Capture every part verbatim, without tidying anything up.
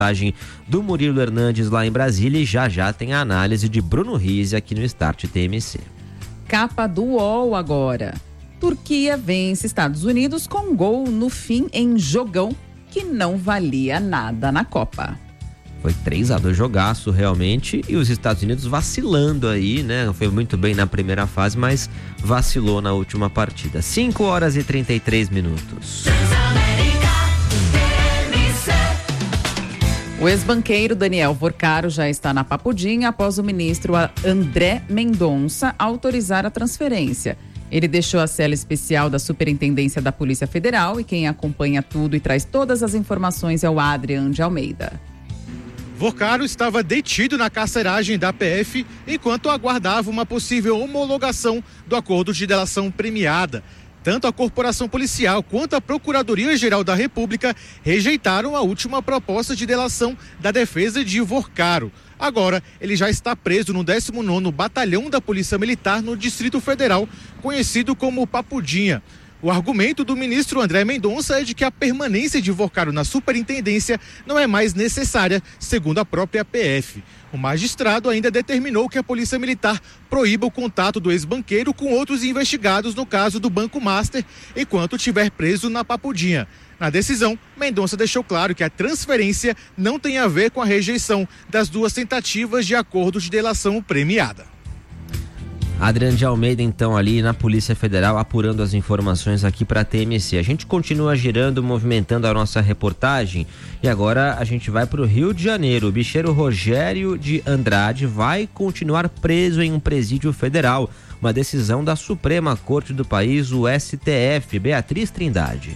do Murilo Hernandes lá em Brasília, e já já tem a análise de Bruno Rizzi aqui no Start T M C. Capa do U O L agora. Turquia vence Estados Unidos com gol no fim em jogão que não valia nada na Copa. Foi três a dois jogaço realmente, e os Estados Unidos vacilando aí, né? Foi muito bem na primeira fase, mas vacilou na última partida. cinco horas e trinta e três minutos. O ex-banqueiro Daniel Vorcaro já está na Papudinha após o ministro André Mendonça autorizar a transferência. Ele deixou a cela especial da Superintendência da Polícia Federal, e quem acompanha tudo e traz todas as informações é o Adrian de Almeida. Vorcaro estava detido na carceragem da P F enquanto aguardava uma possível homologação do acordo de delação premiada. Tanto a Corporação Policial quanto a Procuradoria-Geral da República rejeitaram a última proposta de delação da defesa de Vorcaro. Agora, ele já está preso no décimo nono Batalhão da Polícia Militar no Distrito Federal, conhecido como Papudinha. O argumento do ministro André Mendonça é de que a permanência de Vorcaro na superintendência não é mais necessária, segundo a própria P F. O magistrado ainda determinou que a Polícia Militar proíba o contato do ex-banqueiro com outros investigados no caso do Banco Master, enquanto estiver preso na Papudinha. Na decisão, Mendonça deixou claro que a transferência não tem a ver com a rejeição das duas tentativas de acordo de delação premiada. Adriano de Almeida, então, ali na Polícia Federal, apurando as informações aqui para a T M C. A gente continua girando, movimentando a nossa reportagem, e agora a gente vai para o Rio de Janeiro. O bicheiro Rogério de Andrade vai continuar preso em um presídio federal. Uma decisão da Suprema Corte do país, o S T F. Beatriz Trindade.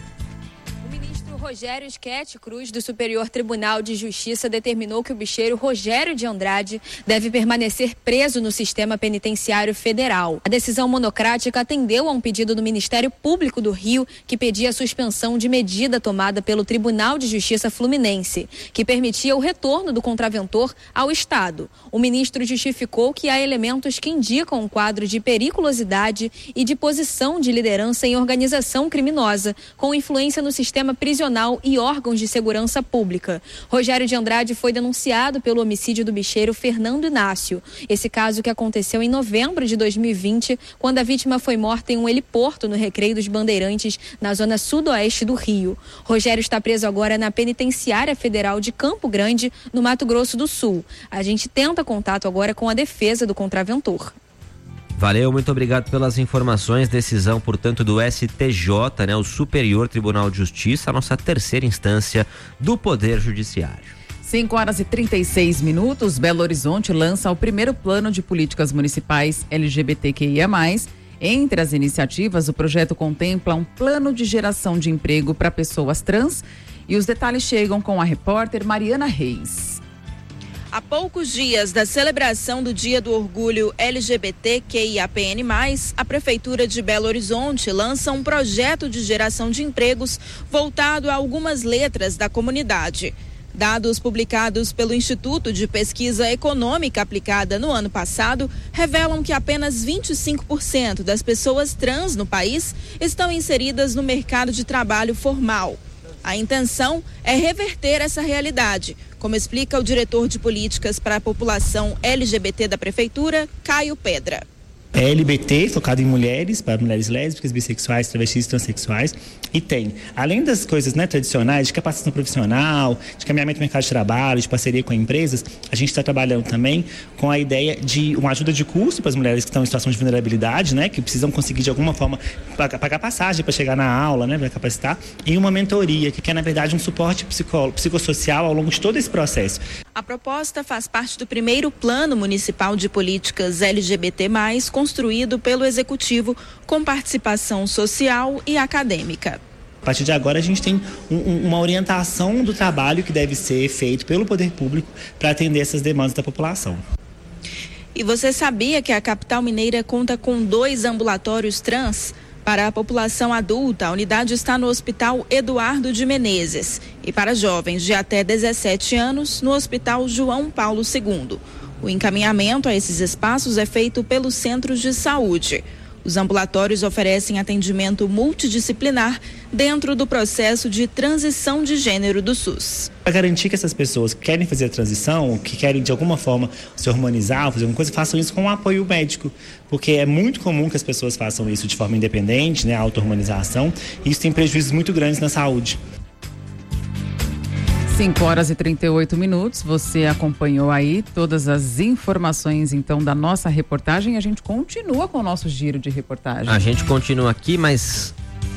Rogério Schete Cruz, do Superior Tribunal de Justiça, determinou que o bicheiro Rogério de Andrade deve permanecer preso no sistema penitenciário federal. A decisão monocrática atendeu a um pedido do Ministério Público do Rio, que pedia a suspensão de medida tomada pelo Tribunal de Justiça Fluminense, que permitia o retorno do contraventor ao Estado. O ministro justificou que há elementos que indicam um quadro de periculosidade e de posição de liderança em organização criminosa, com influência no sistema prisional e órgãos de segurança pública. Rogério de Andrade foi denunciado pelo homicídio do bicheiro Fernando Inácio. Esse caso que aconteceu em novembro de dois mil e vinte, quando a vítima foi morta em um heliporto no Recreio dos Bandeirantes, na zona sudoeste do Rio. Rogério está preso agora na Penitenciária Federal de Campo Grande, no Mato Grosso do Sul. A gente tenta contato agora com a defesa do contraventor. Valeu, muito obrigado pelas informações. Decisão, portanto, do S T J, né, o Superior Tribunal de Justiça, a nossa terceira instância do Poder Judiciário. cinco horas e trinta e seis minutos, Belo Horizonte lança o primeiro plano de políticas municipais L G B T Q I A mais. Entre as iniciativas, o projeto contempla um plano de geração de emprego para pessoas trans, e os detalhes chegam com a repórter Mariana Reis. Há poucos dias da celebração do Dia do Orgulho L G B T Q I A P N mais, a Prefeitura de Belo Horizonte lança um projeto de geração de empregos voltado a algumas letras da comunidade. Dados publicados pelo Instituto de Pesquisa Econômica Aplicada no ano passado revelam que apenas vinte e cinco por cento das pessoas trans no país estão inseridas no mercado de trabalho formal. A intenção é reverter essa realidade, como explica o diretor de políticas para a população L G B T da Prefeitura, Caio Pedra. É L B T, focado em mulheres, para mulheres lésbicas, bissexuais, travestis e transexuais. E tem, além das coisas, né, tradicionais, de capacitação profissional, de caminhamento no mercado de trabalho, de parceria com empresas, a gente está trabalhando também com a ideia de uma ajuda de custo para as mulheres que estão em situação de vulnerabilidade, né, que precisam conseguir de alguma forma pagar passagem para chegar na aula, né, para capacitar, e uma mentoria, que é na verdade um suporte psicó- psicossocial ao longo de todo esse processo. A proposta faz parte do primeiro Plano Municipal de Políticas L G B T mais, construído pelo Executivo com participação social e acadêmica. A partir de agora a gente tem um, um, uma orientação do trabalho que deve ser feito pelo poder público para atender essas demandas da população. E você sabia que a capital mineira conta com dois ambulatórios trans? Para a população adulta, a unidade está no Hospital Eduardo de Menezes e para jovens de até dezessete anos, no Hospital João Paulo segundo. O encaminhamento a esses espaços é feito pelos centros de saúde. Os ambulatórios oferecem atendimento multidisciplinar dentro do processo de transição de gênero do SUS. Para garantir que essas pessoas que querem fazer a transição, que querem de alguma forma se hormonizar, fazer alguma coisa, façam isso com um apoio médico, porque é muito comum que as pessoas façam isso de forma independente, né, a auto-hormonização, e isso tem prejuízos muito grandes na saúde. cinco horas e trinta e oito minutos, você acompanhou aí todas as informações então da nossa reportagem. A gente continua com o nosso giro de reportagem. A gente continua aqui, mas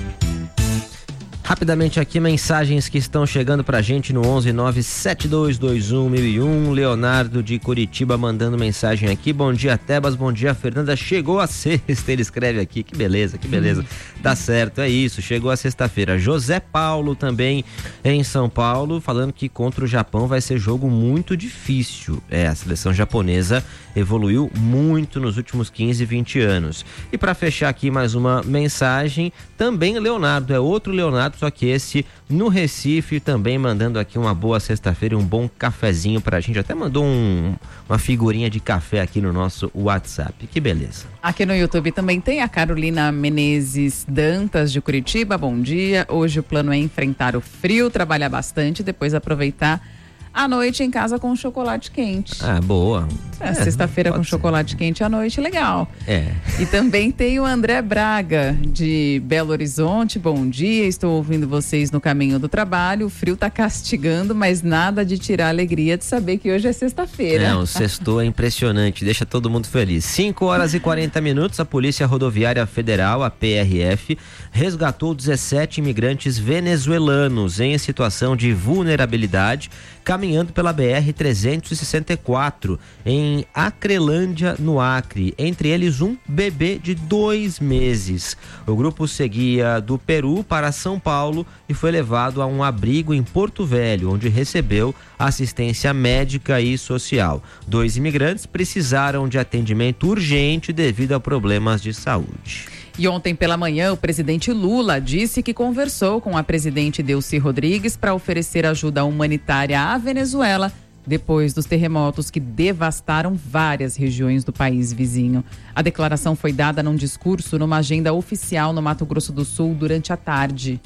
rapidamente aqui, mensagens que estão chegando pra gente no onze nove sete dois dois um mil e um. Leonardo de Curitiba mandando mensagem aqui. Bom dia, Tebas, bom dia, Fernanda. Chegou a sexta, ele escreve aqui. Que beleza, que beleza. Hum. Tá certo, é isso, chegou a sexta-feira. José Paulo também em São Paulo, falando que contra o Japão vai ser jogo muito difícil. É, a seleção japonesa evoluiu muito nos últimos quinze, vinte anos. E para fechar aqui mais uma mensagem, também Leonardo, é outro Leonardo, só que esse no Recife, também mandando aqui uma boa sexta-feira e um bom cafezinho pra gente. Até mandou um, uma figurinha de café aqui no nosso WhatsApp. Que beleza. Aqui no YouTube também tem a Carolina Menezes Dantas de Curitiba. Bom dia. Hoje o plano é enfrentar o frio, trabalhar bastante, depois aproveitar a noite em casa com chocolate quente. Ah, boa. É, é, sexta-feira com ser. chocolate quente à noite, legal. É. E também tem o André Braga, de Belo Horizonte. Bom dia, estou ouvindo vocês no caminho do trabalho. O frio tá castigando, mas nada de tirar a alegria de saber que hoje é sexta-feira. É, o sextou é impressionante, deixa todo mundo feliz. cinco horas e quarenta minutos, a Polícia Rodoviária Federal, a P R F, resgatou dezessete imigrantes venezuelanos em situação de vulnerabilidade, caminhando pela B R trezentos e sessenta e quatro, em Acrelândia, no Acre. Entre eles, um bebê de dois meses. O grupo seguia do Peru para São Paulo e foi levado a um abrigo em Porto Velho, onde recebeu assistência médica e social. Dois imigrantes precisaram de atendimento urgente devido a problemas de saúde. E ontem pela manhã, o presidente Lula disse que conversou com a presidente Delcy Rodrigues para oferecer ajuda humanitária à Venezuela depois dos terremotos que devastaram várias regiões do país vizinho. A declaração foi dada num discurso numa agenda oficial no Mato Grosso do Sul durante a tarde.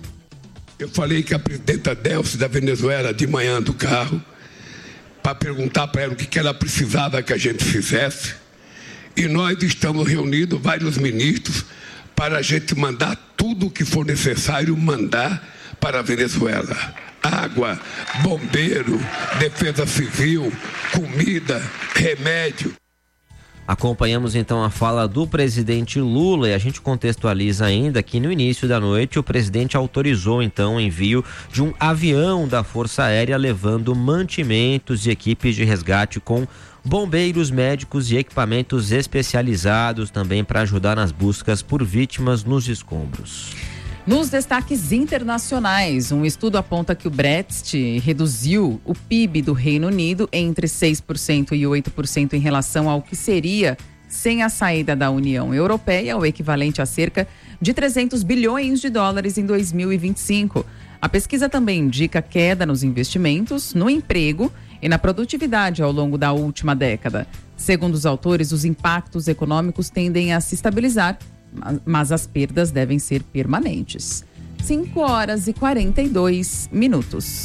Eu falei que a presidenta Delcy da Venezuela de manhã do carro para perguntar para ela o que ela precisava que a gente fizesse. E nós estamos reunidos, vários ministros, para a gente mandar tudo o que for necessário mandar para a Venezuela. Água, bombeiro, defesa civil, comida, remédio. Acompanhamos então a fala do presidente Lula e a gente contextualiza ainda que no início da noite o presidente autorizou então o envio de um avião da Força Aérea levando mantimentos e equipes de resgate com bombeiros, médicos e equipamentos especializados também para ajudar nas buscas por vítimas nos escombros. Nos destaques internacionais, um estudo aponta que o Brexit reduziu o P I B do Reino Unido entre seis por cento e oito por cento em relação ao que seria sem a saída da União Europeia, o equivalente a cerca de trezentos bilhões de dólares em dois mil e vinte e cinco. A pesquisa também indica queda nos investimentos, no emprego e na produtividade ao longo da última década. Segundo os autores, os impactos econômicos tendem a se estabilizar, mas as perdas devem ser permanentes. cinco horas e quarenta e dois minutos.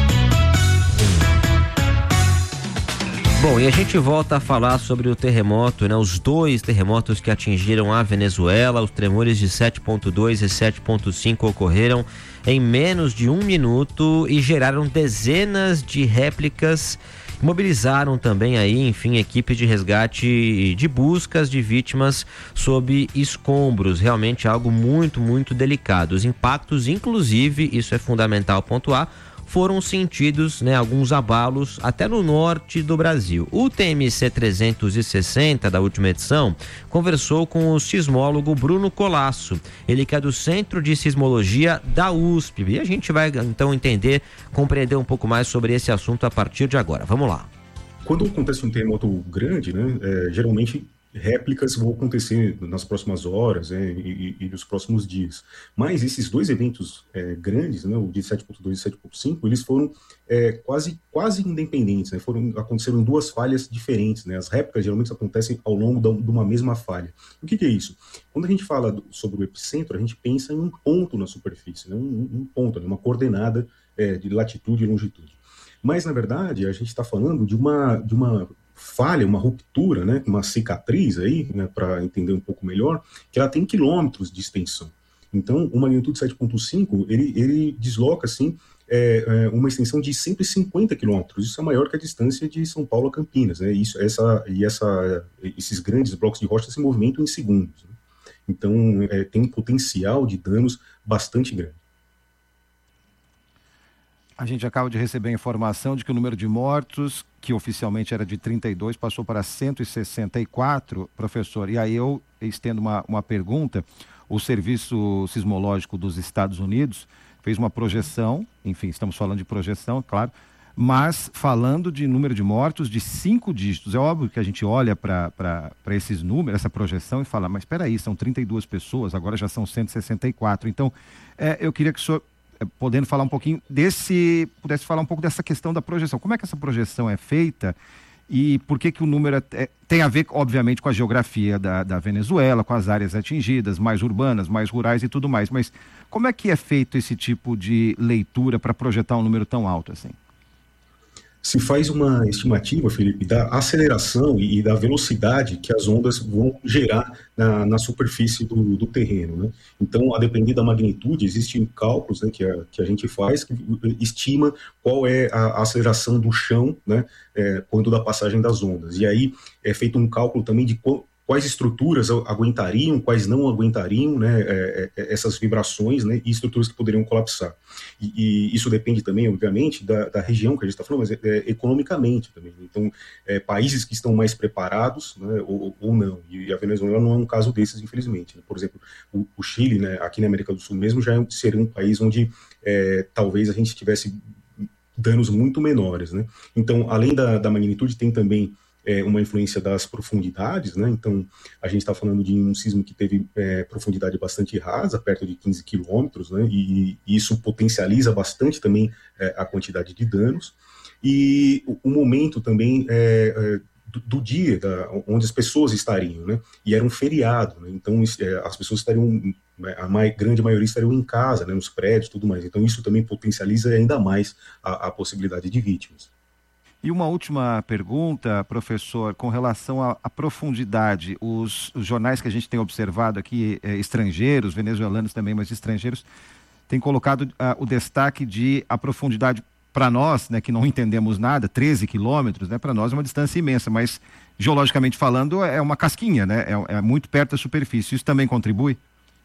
Bom, e a gente volta a falar sobre o terremoto, né? Os dois terremotos que atingiram a Venezuela, os tremores de sete ponto dois e sete ponto cinco ocorreram em menos de um minuto e geraram dezenas de réplicas. Mobilizaram também aí, enfim, equipes de resgate e de buscas de vítimas sob escombros. Realmente algo muito, muito delicado. Os impactos, inclusive, isso é fundamental pontuar, foram sentidos, né, alguns abalos até no norte do Brasil. O T M C trezentos e sessenta da última edição conversou com o sismólogo Bruno Colasso, ele que é do Centro de Sismologia da U S P. E a gente vai então entender, compreender um pouco mais sobre esse assunto a partir de agora. Vamos lá. Quando acontece um terremoto grande, né, é, geralmente réplicas vão acontecer nas próximas horas é, e, e nos próximos dias. Mas esses dois eventos é, grandes, né, o de sete ponto dois e sete ponto cinco, eles foram é, quase, quase independentes, né, foram, aconteceram duas falhas diferentes. Né, as réplicas geralmente acontecem ao longo da, de uma mesma falha. O que, que é isso? Quando a gente fala do, sobre o epicentro, a gente pensa em um ponto na superfície, né, um, um ponto, né, uma coordenada é, de latitude e longitude. Mas, na verdade, a gente está falando de uma... De uma falha, uma ruptura, né, uma cicatriz aí, né, para entender um pouco melhor, que ela tem quilômetros de extensão. Então, o magnitude sete ponto cinco, ele, ele desloca, assim, é, é, uma extensão de cento e cinquenta quilômetros. Isso é maior que a distância de São Paulo a Campinas, né, isso, essa, e essa, esses grandes blocos de rocha se movimentam em segundos. Né? Então, é, tem um potencial de danos bastante grande. A gente acaba de receber a informação de que o número de mortos, que oficialmente era de trinta e dois, passou para cento e sessenta e quatro, professor. E aí eu estendo uma, uma pergunta. O Serviço Sismológico dos Estados Unidos fez uma projeção, enfim, estamos falando de projeção, claro, mas falando de número de mortos de cinco dígitos. É óbvio que a gente olha para esses números, essa projeção, e fala, mas espera aí, são trinta e duas pessoas, agora já são cento e sessenta e quatro. Então, é, eu queria que o senhor... podendo falar um pouquinho desse, pudesse falar um pouco dessa questão da projeção. Como é que essa projeção é feita e por que que o número é, tem a ver, obviamente, com a geografia da, da Venezuela, com as áreas atingidas, mais urbanas, mais rurais e tudo mais. Mas como é que é feito esse tipo de leitura para projetar um número tão alto assim? Se faz uma estimativa, Felipe, da aceleração e da velocidade que as ondas vão gerar na, na superfície do, do terreno, né? Então, a depender da magnitude, existem cálculos, né, que, a, que a gente faz, que estima qual é a aceleração do chão, né, é, quando da passagem das ondas. E aí é feito um cálculo também de qual, quais estruturas aguentariam, quais não aguentariam, né, é, é, essas vibrações, né, e estruturas que poderiam colapsar. E, e isso depende também, obviamente, da, da região que a gente está falando, mas é, é, economicamente também. Então, é, países que estão mais preparados, né, ou, ou não. E a Venezuela não é um caso desses, infelizmente. Né? Por exemplo, o, o Chile, né, aqui na América do Sul mesmo, já seria um país onde é, talvez a gente tivesse danos muito menores. Né? Então, além da, da magnitude, tem também É uma influência das profundidades, né? Então, a gente está falando de um sismo que teve é, profundidade bastante rasa, perto de quinze quilômetros, né? E, e isso potencializa bastante também é, a quantidade de danos. E o, o momento também é, é, do, do dia, da, onde as pessoas estariam, né? E era um feriado, né? Então é, as pessoas estariam, a mai, grande maioria estariam em casa, né? Nos prédios e tudo mais. Então, isso também potencializa ainda mais a, a possibilidade de vítimas. E uma última pergunta, professor, com relação à, à profundidade. Os, os jornais que a gente tem observado aqui, é, estrangeiros, venezuelanos também, mas estrangeiros, têm colocado uh, o destaque de a profundidade para nós, né, que não entendemos nada, treze quilômetros, né, para nós é uma distância imensa, mas geologicamente falando é uma casquinha, né, é, é muito perto da superfície. Isso também contribui?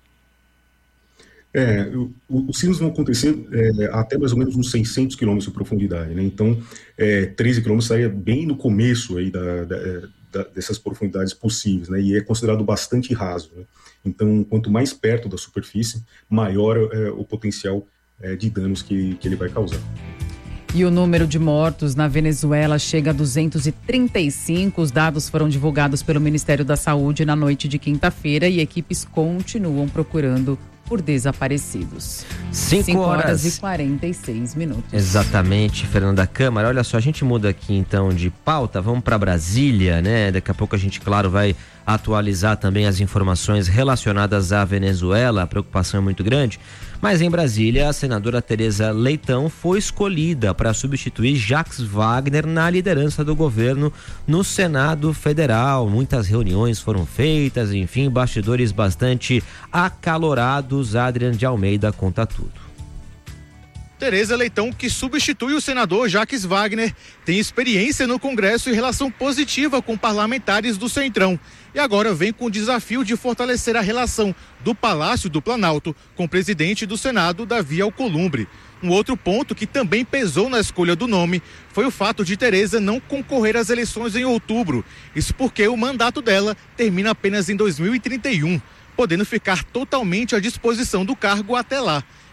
É, o, os sismos vão acontecer é, até mais ou menos uns seiscentos quilômetros de profundidade, né? Então, é, treze quilômetros estaria bem no começo aí da, da, da, dessas profundidades possíveis, né? E é considerado bastante raso, né? Então, quanto mais perto da superfície, maior é, o potencial é, de danos que, que ele vai causar. E o número de mortos na Venezuela chega a duzentos e trinta e cinco. Os dados foram divulgados pelo Ministério da Saúde na noite de quinta-feira e equipes continuam procurando por desaparecidos. cinco horas e quarenta e seis minutos. Exatamente, Fernanda Câmara. Olha só, a gente muda aqui então de pauta, vamos para Brasília, né? Daqui a pouco a gente, claro, vai atualizar também as informações relacionadas à Venezuela. A preocupação é muito grande. Mas em Brasília, a senadora Tereza Leitão foi escolhida para substituir Jacques Wagner na liderança do governo no Senado Federal. Muitas reuniões foram feitas, enfim, bastidores bastante acalorados. Adrian de Almeida conta tudo. Tereza Leitão, que substitui o senador Jacques Wagner, tem experiência no Congresso e relação positiva com parlamentares do Centrão. E agora vem com o desafio de fortalecer a relação do Palácio do Planalto com o presidente do Senado, Davi Alcolumbre. Um outro ponto que também pesou na escolha do nome foi o fato de Tereza não concorrer às eleições em outubro. Isso porque o mandato dela termina apenas em dois mil e trinta e um, podendo ficar totalmente à disposição do cargo até lá.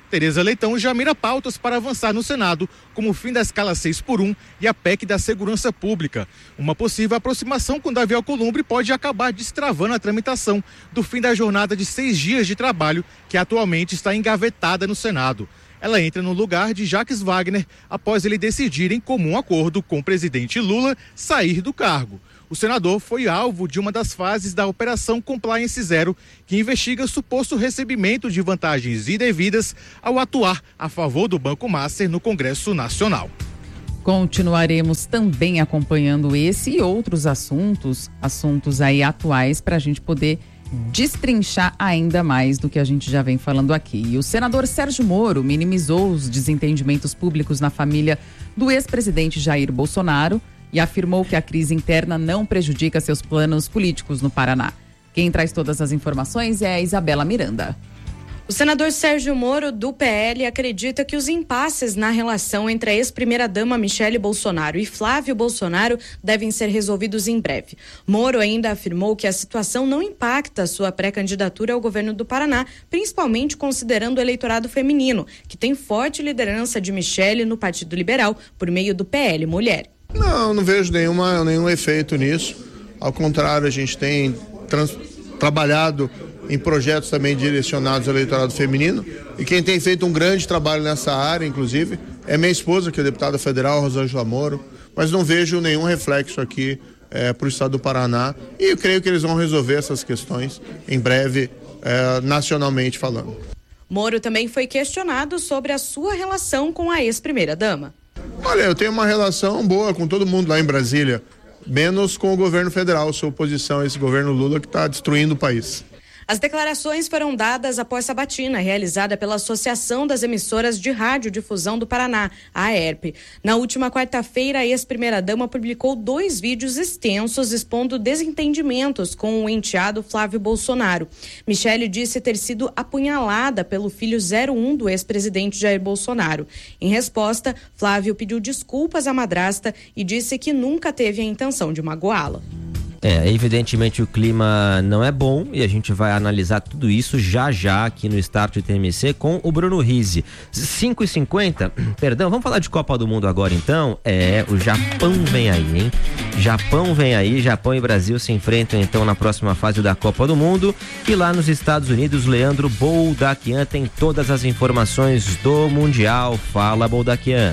Tereza Leitão já mira pautas para avançar no Senado, como o fim da escala seis por um e a P E C da Segurança Pública. Uma possível aproximação com Davi Alcolumbre pode acabar destravando a tramitação do fim da jornada de seis dias de trabalho, que atualmente está engavetada no Senado. Ela entra no lugar de Jacques Wagner após ele decidir, em comum acordo com o presidente Lula, sair do cargo. O senador foi alvo de uma das fases da Operação Compliance Zero, que investiga suposto recebimento de vantagens indevidas ao atuar a favor do Banco Master no Congresso Nacional. Continuaremos também acompanhando esse e outros assuntos, assuntos aí atuais, para a gente poder destrinchar ainda mais do que a gente já vem falando aqui. E o senador Sérgio Moro minimizou os desentendimentos públicos na família do ex-presidente Jair Bolsonaro e afirmou que a crise interna não prejudica seus planos políticos no Paraná. Quem traz todas as informações é a Isabela Miranda. O senador Sérgio Moro, do P L, acredita que os impasses na relação entre a ex-primeira-dama Michele Bolsonaro e Flávio Bolsonaro devem ser resolvidos em breve. Moro ainda afirmou que a situação não impacta a sua pré-candidatura ao governo do Paraná, principalmente considerando o eleitorado feminino, que tem forte liderança de Michele no Partido Liberal por meio do P L Mulher. Não, não vejo nenhuma, nenhum efeito nisso. Ao contrário, a gente tem trans, trabalhado em projetos também direcionados ao eleitorado feminino, e quem tem feito um grande trabalho nessa área, inclusive, é minha esposa, que é deputada federal, Rosângela Moro, mas não vejo nenhum reflexo aqui é, para o estado do Paraná, e eu creio que eles vão resolver essas questões em breve, é, nacionalmente falando. Moro também foi questionado sobre a sua relação com a ex-primeira-dama. Olha, eu tenho uma relação boa com todo mundo lá em Brasília, menos com o governo federal, sua oposição a esse governo Lula que está destruindo o país. As declarações foram dadas após sabatina realizada pela Associação das Emissoras de Radiodifusão do Paraná, a AERP. Na última quarta-feira, a ex-primeira-dama publicou dois vídeos extensos expondo desentendimentos com o enteado Flávio Bolsonaro. Michele disse ter sido apunhalada pelo filho zero um do ex-presidente Jair Bolsonaro. Em resposta, Flávio pediu desculpas à madrasta e disse que nunca teve a intenção de magoá-la. É, evidentemente o clima não é bom e a gente vai analisar tudo isso já já aqui no Start T M C com o Bruno Rizzi. cinco e cinquenta, perdão, vamos falar de Copa do Mundo agora então? É, o Japão vem aí, hein? Japão vem aí, Japão e Brasil se enfrentam então na próxima fase da Copa do Mundo, e lá nos Estados Unidos, Leandro Boldaquian tem todas as informações do Mundial. Fala, Boldaquian.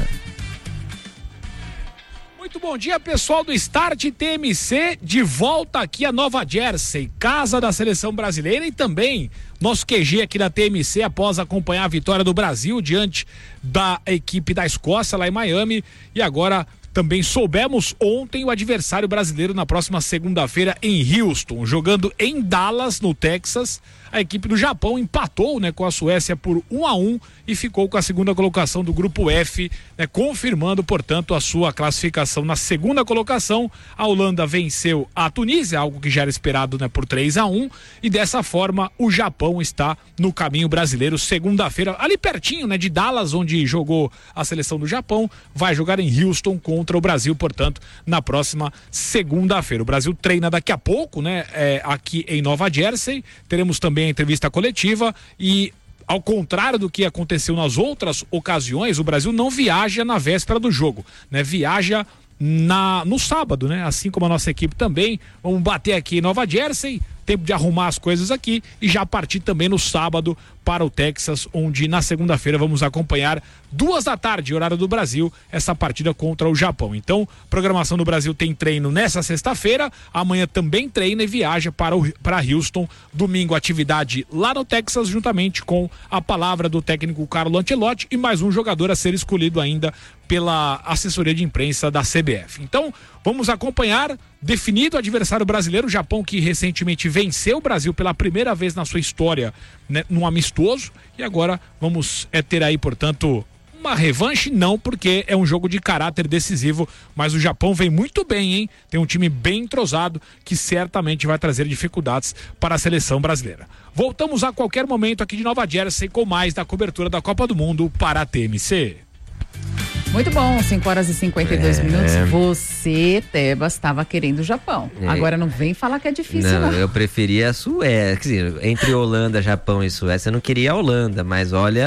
Muito bom dia, pessoal do Start T M C, de volta aqui a Nova Jersey, casa da seleção brasileira, e também nosso Q G aqui da T M C após acompanhar a vitória do Brasil diante da equipe da Escócia lá em Miami, e agora também soubemos ontem o adversário brasileiro na próxima segunda-feira em Houston, jogando em Dallas, no Texas. A equipe do Japão empatou, né, com a Suécia por um a um e ficou com a segunda colocação do grupo F, né, confirmando, portanto, a sua classificação na segunda colocação. A Holanda venceu a Tunísia, algo que já era esperado, né, por três a um, e dessa forma o Japão está no caminho brasileiro. Segunda-feira, ali pertinho, né, de Dallas, onde jogou a seleção do Japão, vai jogar em Houston contra o Brasil, portanto, na próxima segunda-feira. O Brasil treina daqui a pouco, né, é, aqui em Nova Jersey. Teremos também a entrevista coletiva e, ao contrário do que aconteceu nas outras ocasiões, o Brasil não viaja na véspera do jogo, né? Viaja na, no sábado, né? Assim como a nossa equipe também. Vamos bater aqui em Nova Jersey, tempo de arrumar as coisas aqui e já partir também no sábado para o Texas, onde na segunda-feira vamos acompanhar duas da tarde, horário do Brasil, essa partida contra o Japão. Então, programação do Brasil tem treino nessa sexta-feira, amanhã também treina e viaja para, o, para Houston, domingo atividade lá no Texas, juntamente com a palavra do técnico Carlo Ancelotti e mais um jogador a ser escolhido ainda pela assessoria de imprensa da C B F. Então, vamos acompanhar, definido o adversário brasileiro, o Japão, que recentemente venceu o Brasil pela primeira vez na sua história, né, num amistoso, e agora vamos é, ter aí, portanto, uma revanche, não, porque é um jogo de caráter decisivo, mas o Japão vem muito bem, hein? Tem um time bem entrosado que certamente vai trazer dificuldades para a seleção brasileira. Voltamos a qualquer momento aqui de Nova Jersey com mais da cobertura da Copa do Mundo para a T M C. Muito bom, cinco horas e cinquenta e dois é. minutos. Você, Tebas, estava querendo o Japão. É. Agora não vem falar que é difícil, não. não. Eu preferia a Suécia. Quer dizer, entre Holanda, Japão e Suécia, eu não queria a Holanda, mas olha,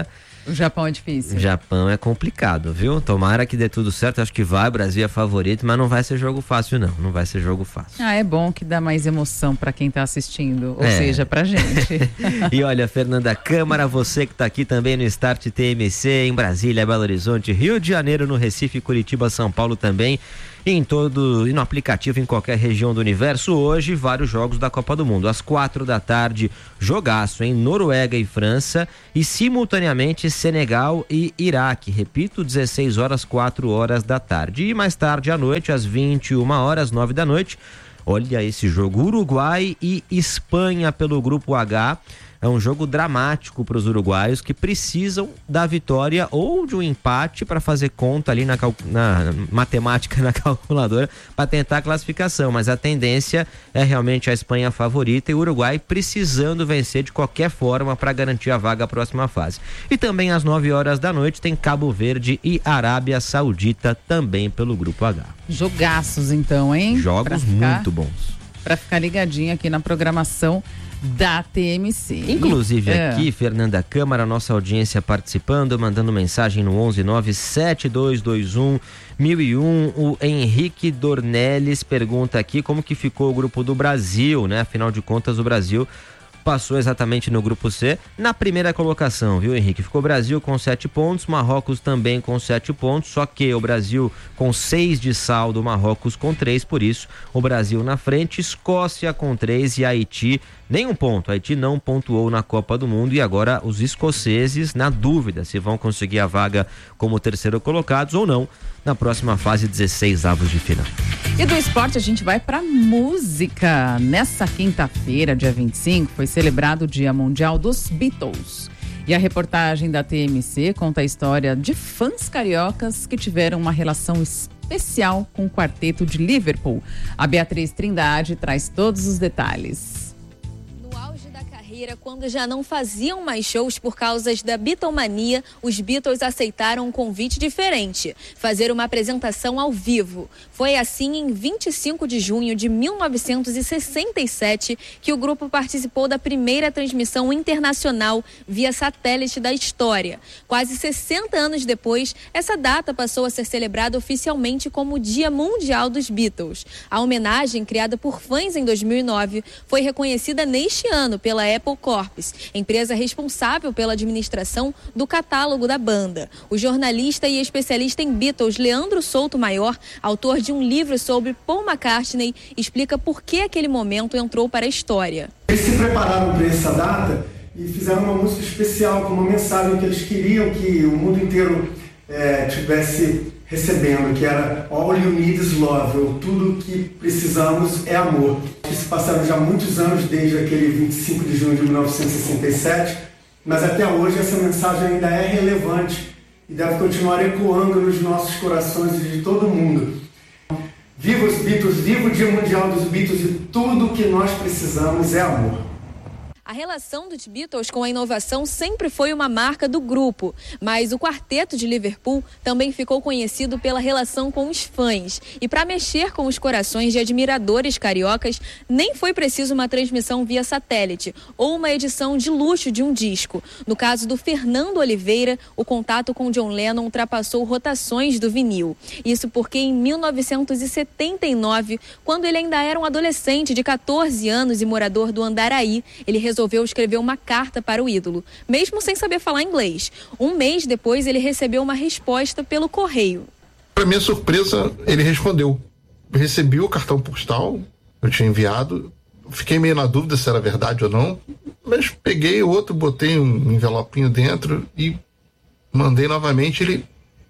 O Japão é difícil. O Japão é complicado, viu? Tomara que dê tudo certo, acho que vai, o Brasil é favorito, mas não vai ser jogo fácil não, não vai ser jogo fácil. Ah, é bom que dá mais emoção para quem tá assistindo, ou É. seja, pra gente. E olha, Fernanda Câmara, você que tá aqui também no Start T M C, em Brasília, Belo Horizonte, Rio de Janeiro, no Recife, Curitiba, São Paulo também, e em todo, e no aplicativo em qualquer região do universo, hoje vários jogos da Copa do Mundo. Às quatro da tarde, jogaço em Noruega e França, e simultaneamente Senegal e Iraque. Repito, dezesseis horas, quatro horas da tarde. E mais tarde à noite, às vinte e uma horas, nove da noite, olha esse jogo, Uruguai e Espanha pelo Grupo H. É um jogo dramático para os uruguaios que precisam da vitória ou de um empate para fazer conta ali na, cal... na matemática, na calculadora, para tentar a classificação. Mas a tendência é realmente a Espanha favorita e o Uruguai precisando vencer de qualquer forma para garantir a vaga à próxima fase. E também às nove horas da noite tem Cabo Verde e Arábia Saudita também pelo Grupo H. Jogaços então, hein? Jogos Pra ficar- muito bons. Pra ficar ligadinho aqui na programação da T M C. Inclusive É. aqui, Fernanda Câmara, nossa audiência participando, mandando mensagem no onze nove sete dois dois um mil e um. O Henrique Dornelles pergunta aqui como que ficou o grupo do Brasil, né? Afinal de contas, o Brasil passou exatamente no grupo C, na primeira colocação, viu, Henrique? Ficou o Brasil com sete pontos, Marrocos também com sete pontos, só que o Brasil com seis de saldo, Marrocos com três, por isso o Brasil na frente, Escócia com três e Haiti nenhum ponto. Haiti não pontuou na Copa do Mundo e agora os escoceses na dúvida se vão conseguir a vaga como terceiro colocados ou não na próxima fase, dezesseis avos de final. E do esporte a gente vai pra música. Nessa quinta-feira, dia vinte e cinco, foi celebrado o Dia Mundial dos Beatles. E a reportagem da T M C conta a história de fãs cariocas que tiveram uma relação especial com o quarteto de Liverpool. A Beatriz Trindade traz todos os detalhes. Quando já não faziam mais shows por causa da Beatlemania, os Beatles aceitaram um convite diferente: fazer uma apresentação ao vivo. Foi assim em vinte e cinco de junho de mil novecentos e sessenta e sete que o grupo participou da primeira transmissão internacional via satélite da história. Quase sessenta anos depois, essa data passou a ser celebrada oficialmente como o Dia Mundial dos Beatles. A homenagem, criada por fãs em dois mil e nove, foi reconhecida neste ano pela Apple Corps, empresa responsável pela administração do catálogo da banda. O jornalista e especialista em Beatles, Leandro Souto Maior, autor de um livro sobre Paul McCartney, explica por que aquele momento entrou para a história. Eles se prepararam para essa data e fizeram uma música especial com uma mensagem que eles queriam que o mundo inteiro é, tivesse recebendo, que era All You Need Is Love, ou tudo que precisamos é amor. Se passaram já muitos anos desde aquele vinte e cinco de junho de mil novecentos e sessenta e sete, mas até hoje essa mensagem ainda é relevante e deve continuar ecoando nos nossos corações e de todo mundo. Viva os Beatles, viva o Dia Mundial dos Beatles e tudo que nós precisamos é amor. A relação dos Beatles com a inovação sempre foi uma marca do grupo, mas o quarteto de Liverpool também ficou conhecido pela relação com os fãs. E para mexer com os corações de admiradores cariocas, nem foi preciso uma transmissão via satélite ou uma edição de luxo de um disco. No caso do Fernando Oliveira, o contato com John Lennon ultrapassou rotações do vinil. Isso porque em mil novecentos e setenta e nove, quando ele ainda era um adolescente de catorze anos e morador do Andaraí, ele resolveu resolveu escrever uma carta para o ídolo, mesmo sem saber falar inglês. Um mês depois, ele recebeu uma resposta pelo correio. Para minha surpresa, ele respondeu. Eu recebi o cartão postal, eu tinha enviado, fiquei meio na dúvida se era verdade ou não, mas peguei outro, botei um envelopinho dentro e mandei novamente, ele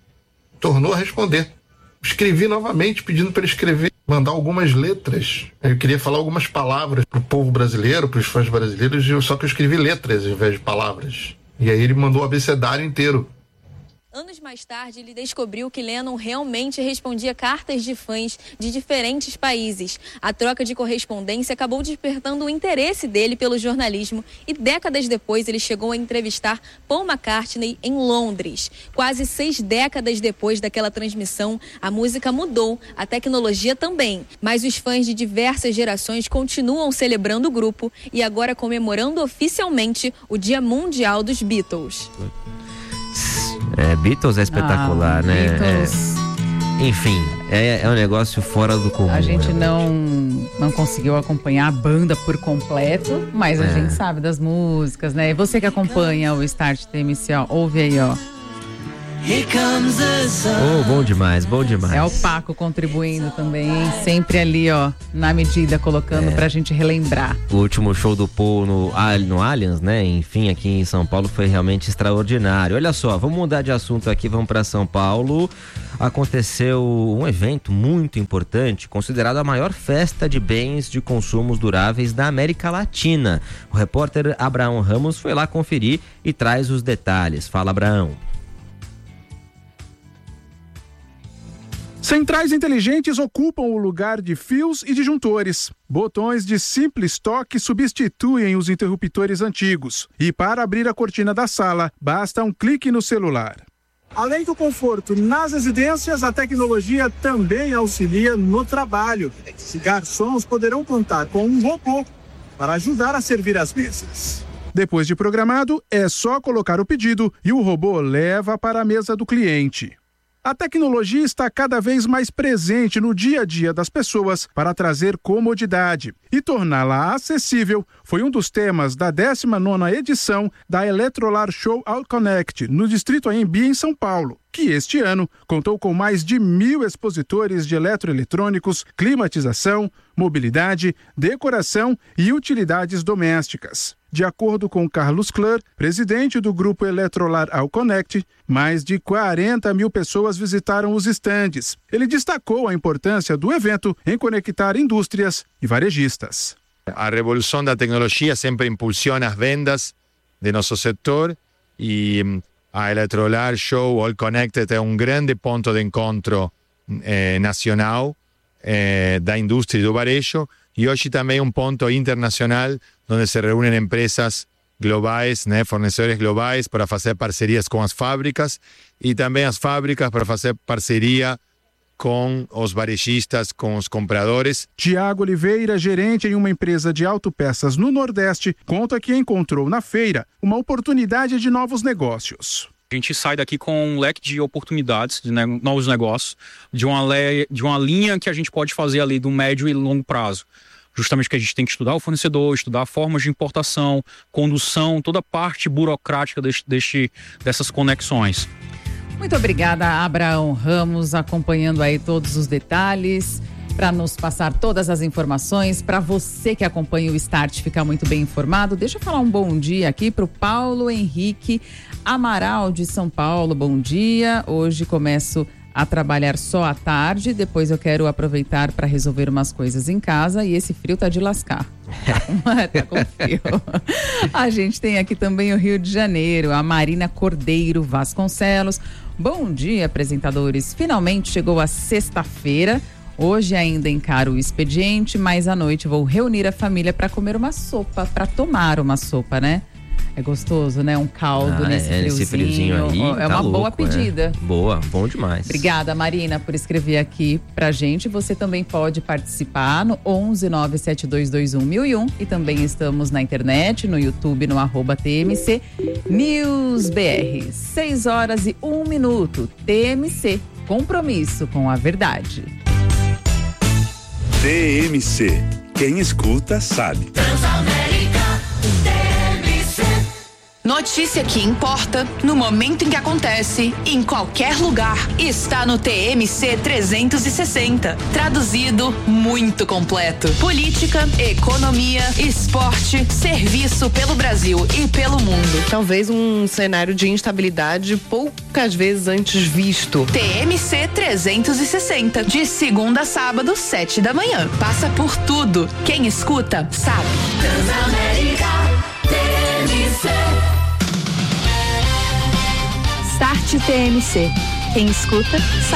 tornou a responder. Escrevi novamente pedindo para ele escrever, mandar algumas letras. Eu queria falar algumas palavras para o povo brasileiro, para os fãs brasileiros, só que eu escrevi letras ao invés de palavras. E aí ele mandou o abecedário inteiro. Anos mais tarde, ele descobriu que Lennon realmente respondia cartas de fãs de diferentes países. A troca de correspondência acabou despertando o interesse dele pelo jornalismo e décadas depois ele chegou a entrevistar Paul McCartney em Londres. Quase seis décadas depois daquela transmissão, a música mudou, a tecnologia também. Mas os fãs de diversas gerações continuam celebrando o grupo e agora comemorando oficialmente o Dia Mundial dos Beatles. É, Beatles é espetacular, ah, né? Beatles... É... Enfim, é, é um negócio fora do comum. A gente realmente. não, não conseguiu acompanhar a banda por completo, mas a É. gente sabe das músicas, né? E você que acompanha o Start T M C, ó, ouve aí, ó. Oh, bom demais, bom demais. É o Paco contribuindo também, hein? Sempre ali, ó, na medida, colocando É. pra gente relembrar. O último show do Paul no, no Allianz, né? Enfim, aqui em São Paulo foi realmente extraordinário. Olha só, vamos mudar de assunto aqui, vamos para São Paulo. Aconteceu um evento muito importante, considerado a maior festa de bens de consumos duráveis da América Latina. O repórter Abraão Ramos foi lá conferir e traz os detalhes. Fala, Abraão. Centrais inteligentes ocupam o lugar de fios e disjuntores. Botões de simples toque substituem os interruptores antigos. E para abrir a cortina da sala, basta um clique no celular. Além do conforto nas residências, a tecnologia também auxilia no trabalho. Garçons poderão contar com um robô para ajudar a servir as mesas. Depois de programado, é só colocar o pedido e o robô leva para a mesa do cliente. A tecnologia está cada vez mais presente no dia a dia das pessoas para trazer comodidade e torná-la acessível foi um dos temas da décima nona edição da Eletrolar Show All Connect no Distrito Anhembi, em São Paulo, que este ano contou com mais de mil expositores de eletroeletrônicos, climatização, mobilidade, decoração e utilidades domésticas. De acordo com Carlos Kler, presidente do grupo Eletrolar All Connect, mais de quarenta mil pessoas visitaram os estandes. Ele destacou a importância do evento em conectar indústrias e varejistas. A revolução da tecnologia sempre impulsiona as vendas de nosso setor e a Eletrolar Show All Connected é um grande ponto de encontro eh, nacional eh, da indústria e do varejo e hoje também um ponto internacional onde se reúnem empresas globais, né, fornecedores globais para fazer parcerias com as fábricas e também as fábricas para fazer parceria com os varejistas, com os compradores. Tiago Oliveira, gerente em uma empresa de autopeças no Nordeste, conta que encontrou na feira uma oportunidade de novos negócios. A gente sai daqui com um leque de oportunidades, de ne- novos negócios, de uma, le- de uma linha que a gente pode fazer ali do médio e longo prazo. Justamente que a gente tem que estudar o fornecedor, estudar formas de importação, condução, toda a parte burocrática deste, deste, dessas conexões. Muito obrigada, Abraão Ramos, acompanhando aí todos os detalhes, para nos passar todas as informações, para você que acompanha o Start ficar muito bem informado. Deixa eu falar um bom dia aqui para o Paulo Henrique Amaral, de São Paulo. Bom dia, hoje começo a trabalhar só à tarde, depois eu quero aproveitar para resolver umas coisas em casa e esse frio tá de lascar. Tá com frio. A gente tem aqui também o Rio de Janeiro, a Marina Cordeiro Vasconcelos. Bom dia, apresentadores. Finalmente chegou a sexta-feira. Hoje ainda encaro o expediente, mas à noite vou reunir a família para comer uma sopa, para tomar uma sopa, né? É gostoso, né? Um caldo Ah, nesse, é, friozinho. nesse friozinho aí, É tá uma louco, boa é. pedida. Boa, bom demais. Obrigada, Marina, por escrever aqui pra gente. Você também pode participar no onze nove sete dois dois um mil e um e também estamos na internet, no YouTube, no arroba T M C News B R. seis horas e um minuto. T M C, compromisso com a verdade. T M C, quem escuta sabe. Notícia que importa, no momento em que acontece, em qualquer lugar, está no T M C trezentos e sessenta. Traduzido, muito completo. Política, economia, esporte, serviço pelo Brasil e pelo mundo. Talvez um cenário de instabilidade poucas vezes antes visto. T M C trezentos e sessenta, de segunda a sábado, sete da manhã. Passa por tudo. Quem escuta, sabe. Transamérica T M C. Start T M C. Quem escuta, sabe.